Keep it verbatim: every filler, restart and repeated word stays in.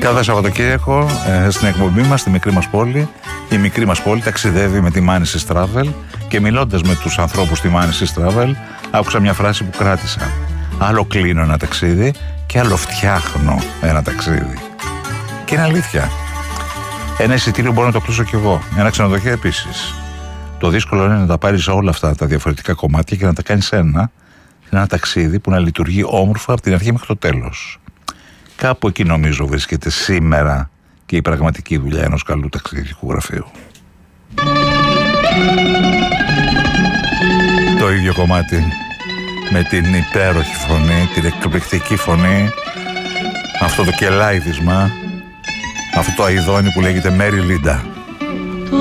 Κάθε Σαββατοκύριακο ε, στην εκπομπή μας, στη μικρή μας πόλη, η μικρή μας πόλη ταξιδεύει με τη Μάνησης Travel και μιλώντας με τους ανθρώπους στη Μάνησης Travel, άκουσα μια φράση που κράτησα. Άλλο κλείνω ένα ταξίδι και άλλο φτιάχνω ένα ταξίδι. Και είναι αλήθεια. Ένα εισιτήριο μπορώ να το κλείσω κι εγώ. Ένα ξενοδοχείο επίσης. Το δύσκολο είναι να τα πάρεις όλα αυτά τα διαφορετικά κομμάτια και να τα κάνεις ένα, ένα ταξίδι που να λειτουργεί όμορφα από την αρχή μέχρι το τέλος. Κάπου εκεί νομίζω βρίσκεται σήμερα και η πραγματική δουλειά ενός καλού ταξιδιωτικού γραφείου. Το ίδιο κομμάτι με την υπέροχη φωνή, την εκπληκτική φωνή, αυτό το κελάιδισμα, αυτό το αηδόνι που λέγεται Μέρι Λίντα.